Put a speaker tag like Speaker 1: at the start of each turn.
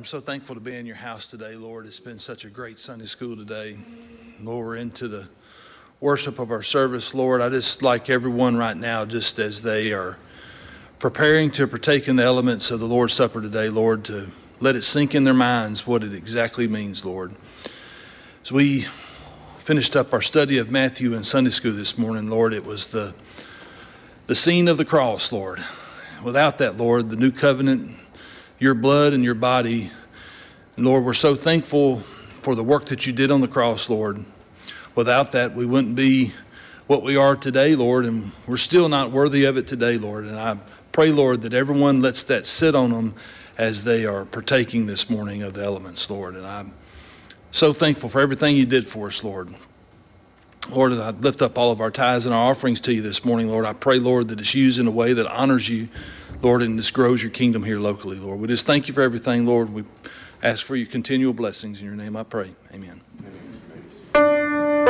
Speaker 1: I'm so thankful to be in your house today, Lord. It's been such a great Sunday school today. Lord, we're into the worship of our service, Lord. I just like everyone right now, just as they are preparing to partake in the elements of the Lord's Supper today, Lord, to let it sink in their minds what it exactly means, Lord. As we finished up our study of Matthew in Sunday school this morning, Lord, it was the scene of the cross, Lord. Without that, Lord, the new covenant, your blood and your body. And Lord, we're so thankful for the work that you did on the cross, Lord. Without that, we wouldn't be what we are today, Lord, and we're still not worthy of it today, Lord. And I pray, Lord, that everyone lets that sit on them as they are partaking this morning of the elements, Lord. And I'm so thankful for everything you did for us, Lord. Lord, as I lift up all of our tithes and our offerings to you this morning, Lord, I pray, Lord, that it's used in a way that honors you, Lord, and this grows your kingdom here locally, Lord. We just thank you for everything, Lord. We ask for your continual blessings. In your name I pray. Amen.